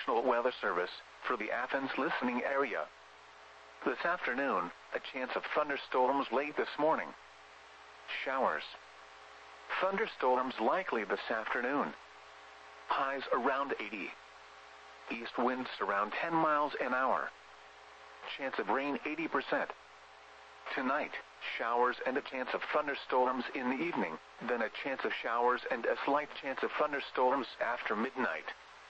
National Weather Service, for the Athens listening area. This afternoon, a chance of thunderstorms late this morning. Showers. Thunderstorms likely this afternoon. Highs around 80. East winds around 10 miles an hour. Chance of rain 80%. Tonight, showers and a chance of thunderstorms in the evening, then a chance of showers and a slight chance of thunderstorms after midnight.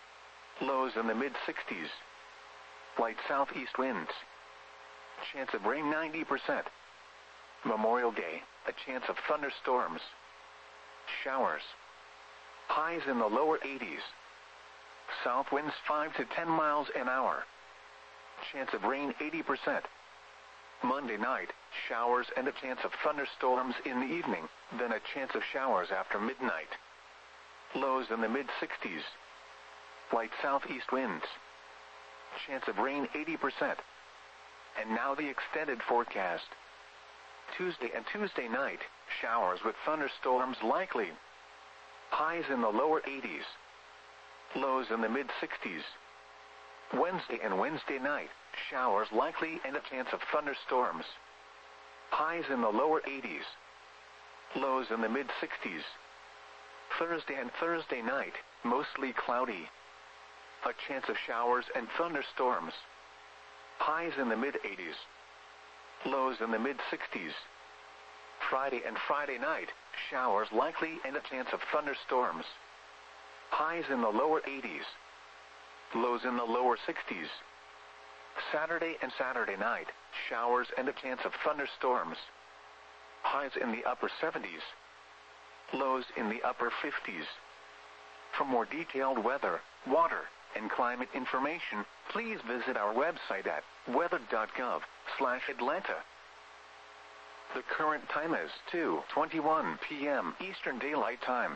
Lows in the mid-60s. Light southeast winds. Chance of rain 90%. Memorial Day, a chance of thunderstorms. Showers. Highs in the lower 80s. South winds 5 to 10 miles an hour. Chance of rain 80%. Monday night, showers and a chance of thunderstorms in the evening, then a chance of showers after midnight. Lows in the mid-60s. Light southeast winds. Chance of rain 80%. And now the extended forecast. Tuesday and Tuesday night, showers with thunderstorms likely. Highs in the lower 80s. Lows in the mid-60s. Wednesday and Wednesday night, showers likely and a chance of thunderstorms. Highs in the lower 80s. Lows in the mid-60s. Thursday and Thursday night, mostly cloudy. A chance of showers and thunderstorms. Highs in the mid-80s. Lows in the mid-60s. Friday and Friday night, showers likely and a chance of thunderstorms. Highs in the lower 80s. Lows in the lower 60s. Saturday and Saturday night, showers and a chance of thunderstorms. Highs in the upper 70s. Lows in the upper 50s. For more detailed weather, water, and climate information, please visit our website at weather.gov/Atlanta. The current time is 2:21 p.m. Eastern Daylight Time.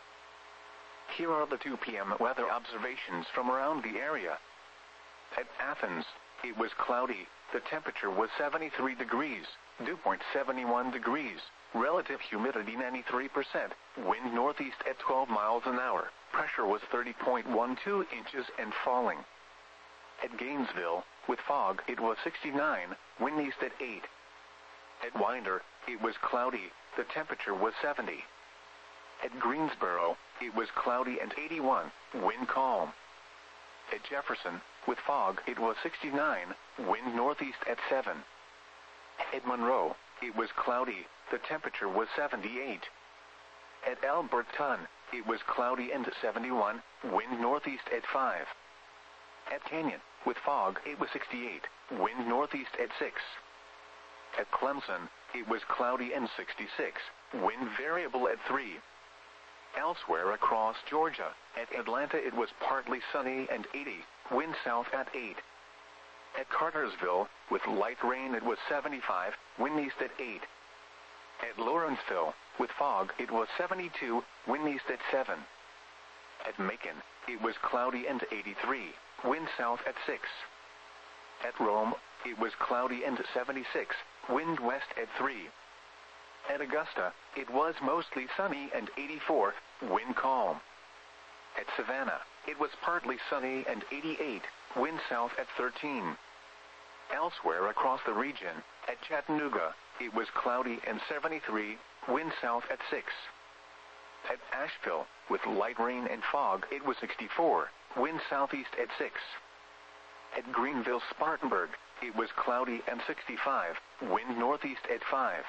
Here are the 2 p.m. weather observations from around the area. At Athens, it was cloudy. The temperature was 73 degrees, dew point 71 degrees, relative humidity 93%, wind northeast at 12 miles an hour, pressure was 30.12 inches and falling. At Gainesville, with fog, it was 69, wind east at 8. At Winder, it was cloudy. The temperature was 70. At Greensboro, it was cloudy and 81, wind calm. At Jefferson, with fog, it was 69, wind northeast at 7. At Monroe, it was cloudy. The temperature was 78. At Alberton, it was cloudy and 71, wind northeast at 5. At Canyon, with fog, it was 68, wind northeast at 6. At Clemson, it was cloudy and 66, wind variable at 3. Elsewhere across Georgia, at Atlanta it was partly sunny and 80, wind south at 8. At Cartersville, with light rain it was 75, wind east at 8. At Lawrenceville, with fog it was 72, wind east at 7. At Macon, it was cloudy and 83, wind south at 6. At Rome, it was cloudy and 76, wind west at 3. At Augusta, it was mostly sunny and 84, wind calm. At Savannah, it was partly sunny and 88, wind south at 13. Elsewhere across the region, at Chattanooga, it was cloudy and 73, wind south at 6. At Asheville, with light rain and fog, it was 64, wind southeast at 6. At Greenville-Spartanburg, it was cloudy and 65, wind northeast at 5.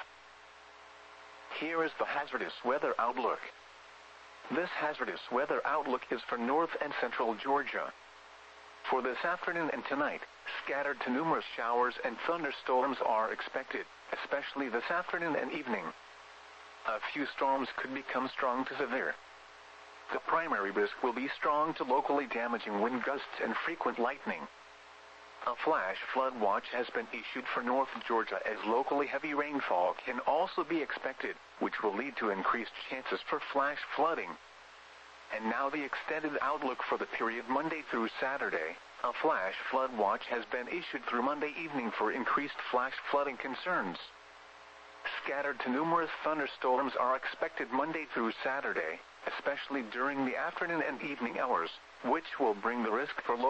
Here is the hazardous weather outlook. This hazardous weather outlook is for north and central Georgia. For this afternoon and tonight, scattered to numerous showers and thunderstorms are expected, especially this afternoon and evening. A few storms could become strong to severe. The primary risk will be strong to locally damaging wind gusts and frequent lightning. A flash flood watch has been issued for North Georgia as locally heavy rainfall can also be expected, which will lead to increased chances for flash flooding. And now the extended outlook for the period Monday through Saturday. A flash flood watch has been issued through Monday evening for increased flash flooding concerns. Scattered to numerous thunderstorms are expected Monday through Saturday, especially during the afternoon and evening hours, which will bring the risk for local